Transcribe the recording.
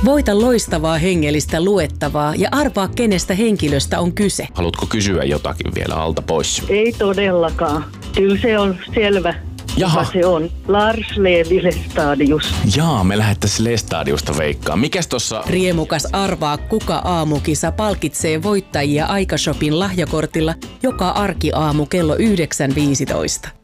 Voita loistavaa hengellistä luettavaa ja arvaa, kenestä henkilöstä on kyse. Haluatko kysyä jotakin vielä alta pois? Ei todellakaan. Kyllä se on selvä. Jaha. Kuka se on? Lars Levi Lestadius. Jaa, me lähettäisiin Lestadiusta veikkaa. Mikäs tossa... Riemukas arvaa, kuka aamukisa palkitsee voittajia Aikashopin lahjakortilla joka arkiaamu kello 9.15.